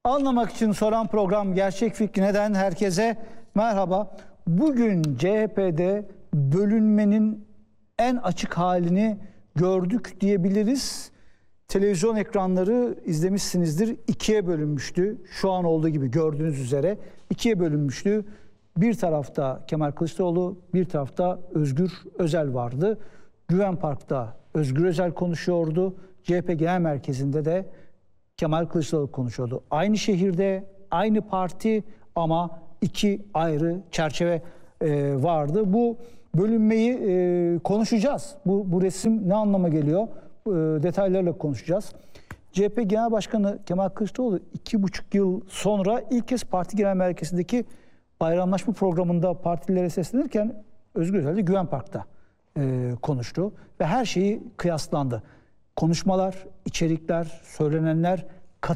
Anlamak için soran program Gerçek Fikri Neden? Herkese merhaba. Bugün CHP'de bölünmenin en açık halini gördük diyebiliriz. Televizyon ekranları izlemişsinizdir. İkiye bölünmüştü. Şu an olduğu gibi gördüğünüz üzere ikiye bölünmüştü. Bir tarafta Kemal Kılıçdaroğlu, bir tarafta Özgür Özel vardı. Güven Park'ta Özgür Özel konuşuyordu. CHP Genel Merkezi'nde de Kemal Kılıçdaroğlu konuşuyordu. Aynı şehirde, aynı parti ama iki ayrı çerçeve vardı. Bu bölünmeyi konuşacağız. Bu resim ne anlama geliyor? Detaylarla konuşacağız. CHP Genel Başkanı Kemal Kılıçdaroğlu 2,5 yıl sonra ilk kez parti genel merkezindeki bayramlaşma programında partililere seslenirken Özgür Özel de Güven Park'ta konuştu ve her şeyi kıyaslandı. Konuşmalar, içerikler, söylenenler,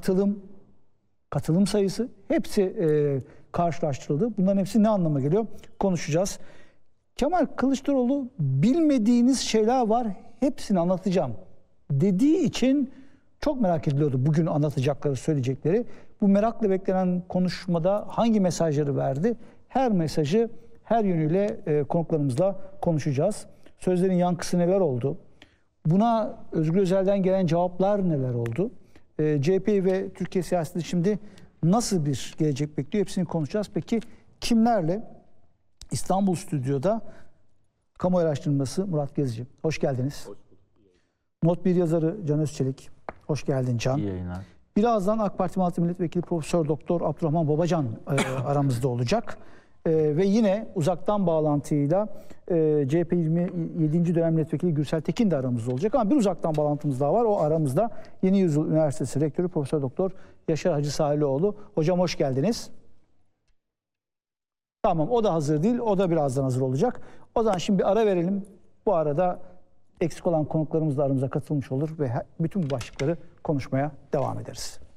katılım sayısı hepsi karşılaştırıldı. Bunların hepsi ne anlama geliyor? Konuşacağız. Kemal Kılıçdaroğlu bilmediğiniz şeyler var, hepsini anlatacağım dediği için çok merak ediliyordu bugün anlatacakları, söyleyecekleri. Bu merakla beklenen konuşmada hangi mesajları verdi? Her mesajı her yönüyle konuklarımızla konuşacağız. Sözlerin yankısı neler oldu? Buna Özgür Özel'den gelen cevaplar neler oldu? CHP ve Türkiye siyaseti şimdi nasıl bir gelecek bekliyor? Hepsini konuşacağız. Peki kimlerle? İstanbul Stüdyo'da kamuoyu araştırması Murat Gezici. Hoş geldiniz. Hoş bulduk. Not 1 yazarı Can Özçelik. Hoş geldin Can. İyi yayınlar. Birazdan AK Parti Malatya Milletvekili Profesör Doktor Abdurrahman Babacan aramızda olacak. Ve yine uzaktan bağlantıyla CHP 27. dönem milletvekili Gürsel Tekin de aramızda olacak. Ama bir uzaktan bağlantımız daha var. O aramızda Yeni Yüzyıl Üniversitesi Rektörü Profesör Doktor Yaşar Hacı Sahilioğlu. Hocam hoş geldiniz. Tamam, o da hazır değil. O da birazdan hazır olacak. O zaman şimdi bir ara verelim. Bu arada eksik olan konuklarımız da aramıza katılmış olur ve bütün bu başlıkları konuşmaya devam ederiz.